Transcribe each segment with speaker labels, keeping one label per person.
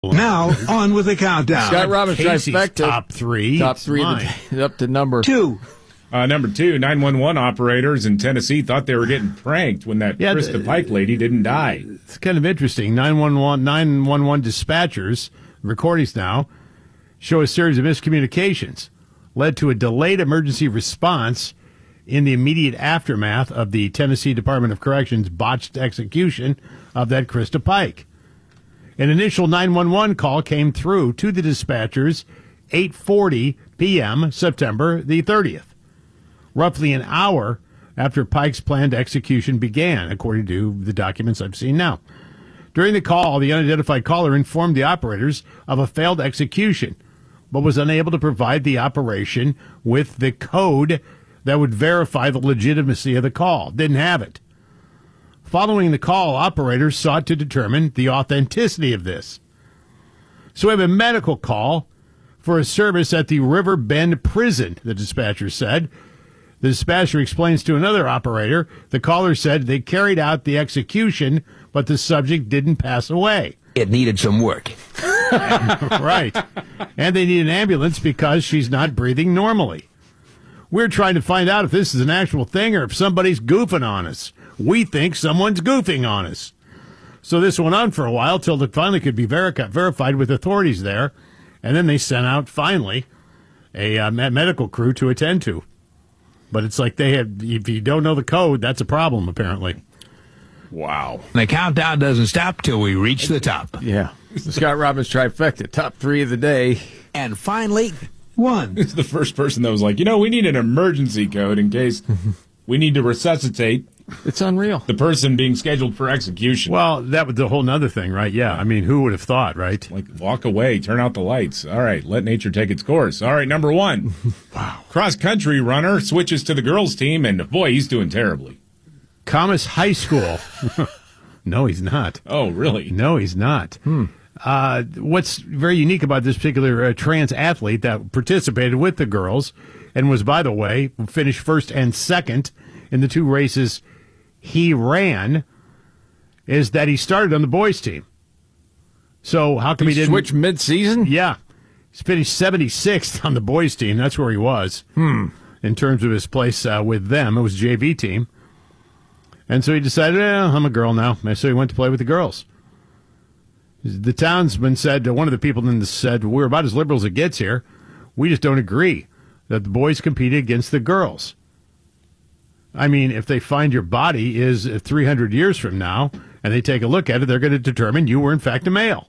Speaker 1: Now, on with the countdown.
Speaker 2: Scott Robbins trifecta.
Speaker 3: Top three
Speaker 2: of the day. Up to number
Speaker 1: 2.
Speaker 4: Number 2, 911 operators in Tennessee thought they were getting pranked when that Krista Pike lady didn't die.
Speaker 3: It's kind of interesting. 911 dispatchers, recordings now, show a series of miscommunications led to a delayed emergency response in the immediate aftermath of the Tennessee Department of Corrections botched execution of that Krista Pike. An initial 911 call came through to the dispatchers 8:40 p.m. September the 30th, roughly an hour after Pike's planned execution began, according to the documents I've seen now. During the call, the unidentified caller informed the operators of a failed execution, but was unable to provide the operation with the code that would verify the legitimacy of the call. Didn't have it. Following the call, operators sought to determine the authenticity of this. So we have a medical call for a service at the River Bend prison, the dispatcher said. The dispatcher explains to another operator, the caller said they carried out the execution, but the subject didn't pass away.
Speaker 1: It needed some work.
Speaker 3: Right. And they need an ambulance because she's not breathing normally. We're trying to find out if this is an actual thing or if somebody's goofing on us. We think someone's goofing on us. So this went on for a while till it finally could be verified with authorities there. And then they sent out, finally, a medical crew to attend to. But it's like if you don't know the code, that's a problem, apparently.
Speaker 4: Wow.
Speaker 1: The countdown doesn't stop till we reach the top.
Speaker 2: Yeah. Scott Robbins trifecta, top 3 of the day.
Speaker 1: And finally, 1.
Speaker 4: It's the first person that was like, we need an emergency code in case we need to resuscitate.
Speaker 2: It's unreal.
Speaker 4: The person being scheduled for execution.
Speaker 3: Well, that was the whole nother thing, right? Yeah. I mean, who would have thought, right?
Speaker 4: Like, walk away, turn out the lights. All right, let nature take its course. All right, number 1. Wow. Cross-country runner switches to the girls' team, and boy, he's doing terribly.
Speaker 3: Camas High School. No, he's not.
Speaker 4: Oh, really?
Speaker 3: No, he's not. What's very unique about this particular trans athlete that participated with the girls and was, by the way, finished first and second in the 2 races he ran is that he started on the boys' team. So how come he didn't
Speaker 2: switch mid-season?
Speaker 3: Yeah. He's finished 76th on the boys' team. That's where he was in terms of his place with them. It was a JV team. And so he decided, I'm a girl now. And so he went to play with the girls. The townsman said, one of the people in this said, we're about as liberal as it gets here. We just don't agree that the boys competed against the girls. I mean, if they find your body is 300 years from now and they take a look at it, they're going to determine you were in fact a male.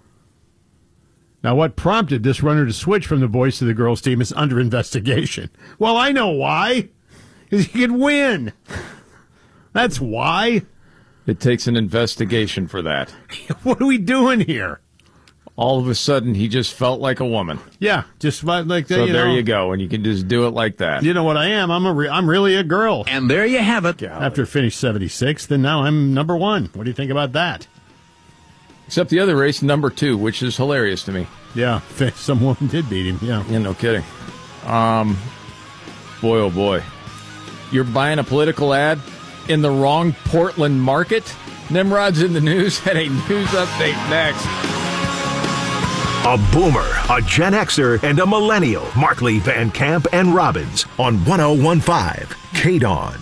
Speaker 3: Now, what prompted this runner to switch from the boys to the girls team is under investigation. Well, I know why. Because he could win. That's why.
Speaker 2: It takes an investigation for that.
Speaker 3: What are we doing here?
Speaker 2: All of a sudden, he just felt like a woman.
Speaker 3: Yeah, just like that.
Speaker 2: So there you go, and you can just do it like that.
Speaker 3: You know what I am? I'm really a girl.
Speaker 1: And there you have it.
Speaker 2: Golly.
Speaker 3: After finished 76th, and now I'm number 1. What do you think about that?
Speaker 2: Except the other race, number 2, which is hilarious to me.
Speaker 3: Yeah, some woman did beat him. Yeah,
Speaker 2: no kidding. Boy, oh boy, you're buying a political ad in the wrong Portland market. Nimrod's in the news. Had a news update next.
Speaker 5: A boomer, a Gen Xer, and a millennial. Markley, Van Camp, and Robbins on 1015 KDON.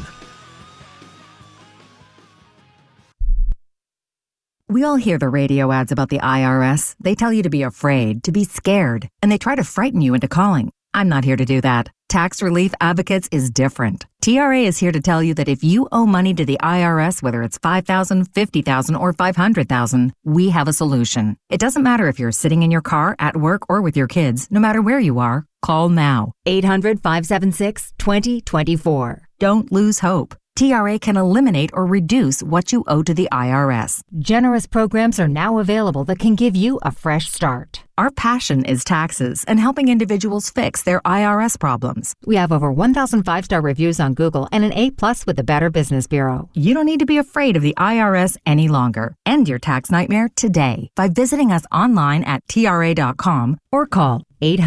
Speaker 6: We all hear the radio ads about the IRS. They tell you to be afraid, to be scared, and they try to frighten you into calling. I'm not here to do that. Tax Relief Advocates is different. TRA is here to tell you that if you owe money to the IRS, whether it's $5,000, $50,000, or $500,000, we have a solution. It doesn't matter if you're sitting in your car, at work, or with your kids. No matter where you are, call now. 800-576-2024. Don't lose hope. TRA can eliminate or reduce what you owe to the IRS. Generous programs are now available that can give you a fresh start. Our passion is taxes and helping individuals fix their IRS problems. We have over 1,000 5-star reviews on Google and an A+ with the Better Business Bureau. You don't need to be afraid of the IRS any longer. End your tax nightmare today by visiting us online at TRA.com or call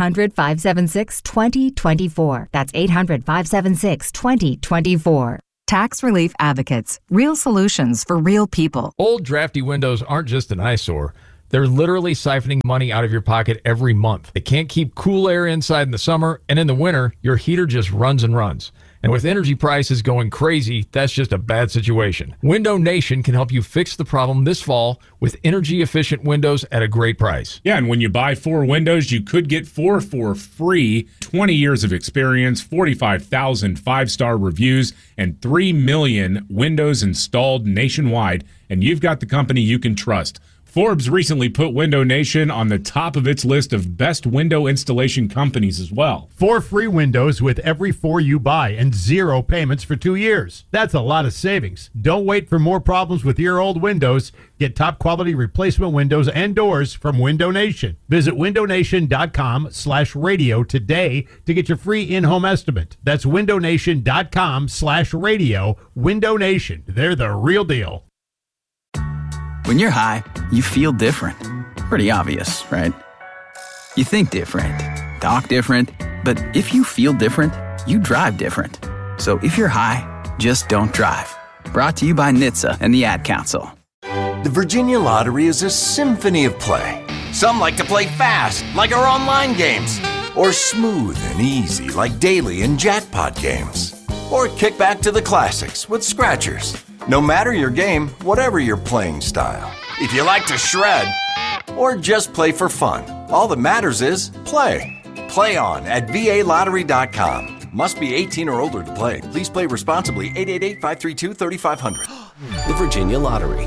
Speaker 6: 800-576-2024. That's 800-576-2024. Tax Relief Advocates. Real solutions for real people.
Speaker 7: Old drafty windows aren't just an eyesore.
Speaker 2: They're literally siphoning money out of your pocket every month. They can't keep cool air inside in the summer, and in the winter, your heater just runs and runs. And with energy prices going crazy, that's just a bad situation. Window Nation can help you fix the problem this fall with energy-efficient windows at a great price.
Speaker 4: Yeah, and when you buy 4 windows, you could get 4 for free. 20 years of experience, 45,000 5-star reviews, and 3 million windows installed nationwide. And you've got the company you can trust. Forbes recently put Window Nation on the top of its list of best window installation companies as well.
Speaker 3: 4 free windows with every 4 you buy and 0 payments for 2 years. That's a lot of savings. Don't wait for more problems with your old windows. Get top quality replacement windows and doors from Window Nation. Visit windownation.com/radio today to get your free in-home estimate. That's windownation.com/radio. Window Nation. They're the real deal.
Speaker 7: When you're high, you feel different. Pretty obvious, right? You think different, talk different, but if you feel different, you drive different. So if you're high, just don't drive. Brought to you by NHTSA and the Ad Council.
Speaker 8: The Virginia Lottery is a symphony of play. Some like to play fast, like our online games, or smooth and easy, like daily and jackpot games, or kick back to the classics with scratchers. No matter your game, whatever your playing style. If you like to shred, or just play for fun, all that matters is play. Play on at VALottery.com. Must be 18 or older to play. Please play responsibly. 888-532-3500.
Speaker 9: The Virginia Lottery.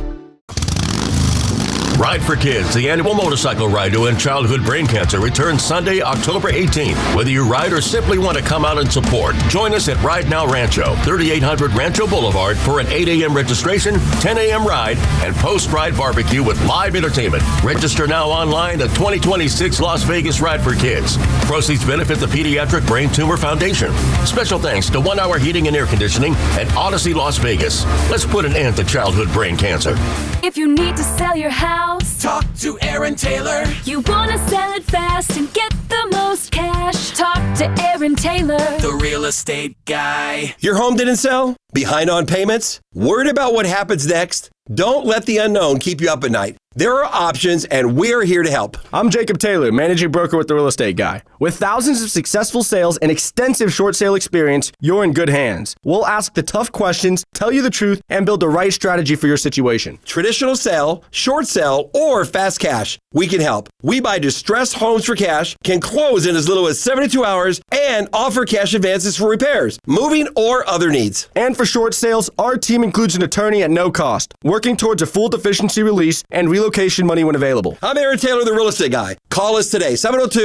Speaker 10: Ride for Kids, the annual motorcycle ride to end childhood brain cancer, returns Sunday, October 18th. Whether you ride or simply want to come out and support, join us at Ride Now Rancho, 3800 Rancho Boulevard for an 8 a.m. registration, 10 a.m. ride, and post-ride barbecue with live entertainment. Register now online at 2026 Las Vegas Ride for Kids. Proceeds benefit the Pediatric Brain Tumor Foundation. Special thanks to 1 Hour Heating and Air Conditioning at Odyssey Las Vegas. Let's put an end to childhood brain cancer.
Speaker 11: If you need to sell your house,
Speaker 9: talk to Aaron Taylor.
Speaker 11: You want to sell it fast and get the most cash. Talk to Aaron Taylor,
Speaker 9: the real estate guy. Your home didn't sell? Behind on payments? Worried about what happens next? Don't let the unknown keep you up at night. There are options, and we're here to help.
Speaker 12: I'm Jacob Taylor, managing broker with The Real Estate Guy. With thousands of successful sales and extensive short sale experience, you're in good hands. We'll ask the tough questions, tell you the truth, and build the right strategy for your situation.
Speaker 9: Traditional sale, short sale, or fast cash. We can help. We buy distressed homes for cash, can close in as little as 72 hours, and offer cash advances for repairs, moving, or other needs.
Speaker 12: And for short sales, our team includes an attorney at no cost, working towards a full deficiency release and relocation money when available.
Speaker 9: I'm Aaron Taylor, the Real Estate Guy. Call us today,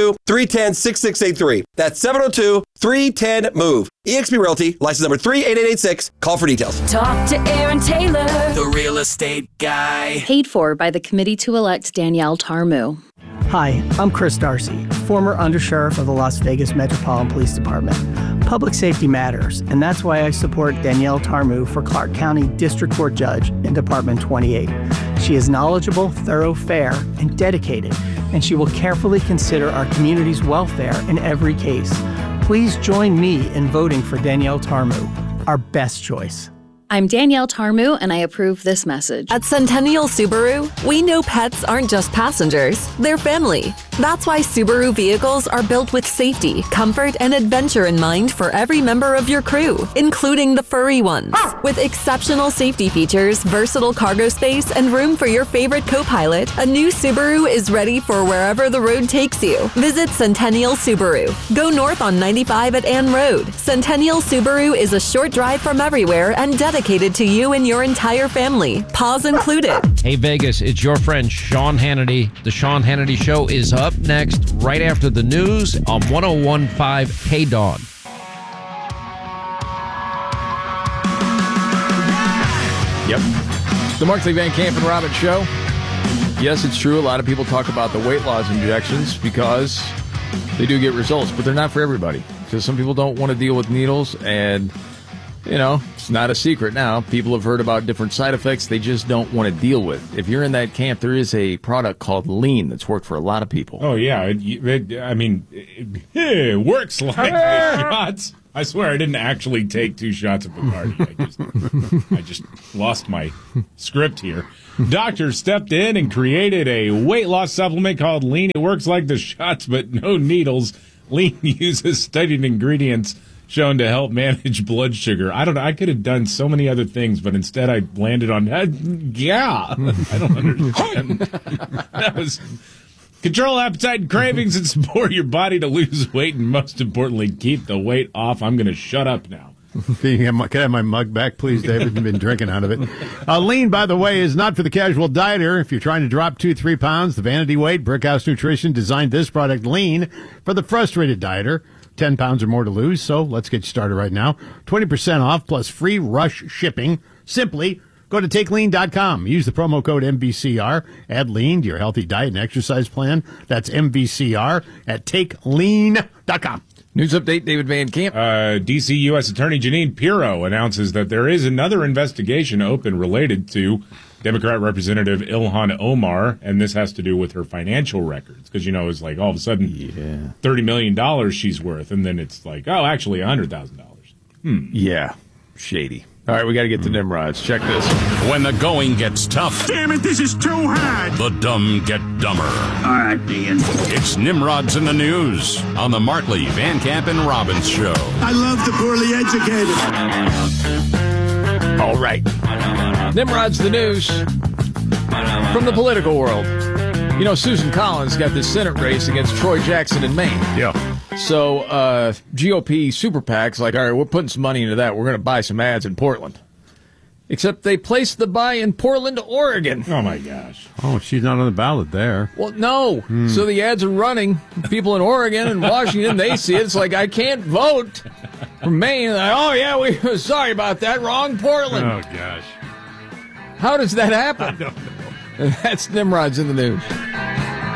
Speaker 9: 702-310-6683. That's 702-310-MOVE. eXp Realty, license number 38886. Call for details.
Speaker 11: Talk to Aaron Taylor,
Speaker 9: the Real Estate Guy.
Speaker 13: Paid for by the committee to elect Danielle Tarmu.
Speaker 14: Hi, I'm Chris Darcy, former undersheriff of the Las Vegas Metropolitan Police Department. Public safety matters, and that's why I support Danielle Tarmu for Clark County District Court Judge in Department 28. She is knowledgeable, thorough, fair, and dedicated, and she will carefully consider our community's welfare in every case. Please join me in voting for Danielle Tarmu, our best choice.
Speaker 13: I'm Danielle Tarmu, and I approve this message.
Speaker 15: At Centennial Subaru, we know pets aren't just passengers, they're family. That's why Subaru vehicles are built with safety, comfort, and adventure in mind for every member of your crew, including the furry ones. With exceptional safety features, versatile cargo space, and room for your favorite co-pilot, a new Subaru is ready for wherever the road takes you. Visit Centennial Subaru. Go north on 95 at Ann Road. Centennial Subaru is a short drive from everywhere and dedicated to you and your entire family. Paws included.
Speaker 16: Hey Vegas, it's your friend Sean Hannity. The Sean Hannity Show is up next, right after the news on 101.5 KDAWN.
Speaker 2: Yep. The Markley, Van Camp, and Robbins Show. Yes, it's true. A lot of people talk about the weight loss injections because they do get results, but they're not for everybody. Because some people don't want to deal with needles, and you know, it's not a secret now. People have heard about different side effects they just don't want to deal with. If you're in that camp, there is a product called Lean that's worked for a lot of people.
Speaker 4: Oh, yeah. It works like the shots. I swear I didn't actually take 2 shots of Bacardi. I just lost my script here. Doctors stepped in and created a weight loss supplement called Lean. It works like the shots, but no needles. Lean uses studied ingredients shown to help manage blood sugar. I don't know. I could have done so many other things, but instead I landed on yeah. I don't understand. That was control appetite and cravings and support your body to lose weight, and most importantly, keep the weight off. I'm going to shut up now.
Speaker 3: Can I have my mug back, please, David? I've been drinking out of it. Lean, by the way, is not for the casual dieter. If you're trying to drop 2-3 pounds, the Vanity Weight Brickhouse Nutrition designed this product, Lean, for the frustrated dieter. 10 pounds or more to lose, so let's get you started right now. 20% off plus free rush shipping. Simply go to TakeLean.com. Use the promo code MVCR. Add Lean to your healthy diet and exercise plan. That's MVCR at TakeLean.com.
Speaker 2: News update, David Van Camp.
Speaker 4: D.C. U.S. Attorney Jeanine Pirro announces that there is another investigation open related to Democrat Representative Ilhan Omar, and this has to do with her financial records. Because, it's like all of a sudden $30 million she's worth, and then it's like, oh, actually $100,000.
Speaker 2: Yeah, shady. All right, we got to get to Nimrods. Check this.
Speaker 17: When the going gets tough.
Speaker 18: Damn it, this is too hard.
Speaker 17: The dumb get dumber.
Speaker 18: All right, Ian.
Speaker 17: It's Nimrods in the News on the Markley, Van Camp, and Robbins Show.
Speaker 18: I love the poorly educated.
Speaker 2: All right. Nimrod's the news from the political world. Susan Collins got this Senate race against Troy Jackson in Maine.
Speaker 3: Yeah.
Speaker 2: So GOP super PAC's like, all right, we're putting some money into that. We're going to buy some ads in Portland. Except they placed the buy in Portland, Oregon.
Speaker 4: Oh, my gosh.
Speaker 3: Oh, she's not on the ballot there.
Speaker 2: Well, no. So the ads are running. People in Oregon and Washington, they see it. It's like, I can't vote from Maine. Like, oh, yeah, we sorry about that. Wrong Portland.
Speaker 3: Oh, gosh.
Speaker 2: How does that happen?
Speaker 3: I don't know.
Speaker 2: That's Nimrod's in the News.